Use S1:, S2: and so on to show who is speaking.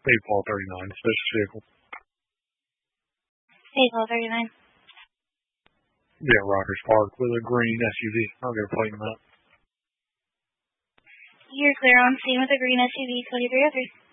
S1: Paul 39, suspicious vehicle.
S2: Paul 39.
S1: Yeah, Rogers Park with a green SUV. I'll get a plate in that.
S2: You're clear on scene with a green SUV, 2303.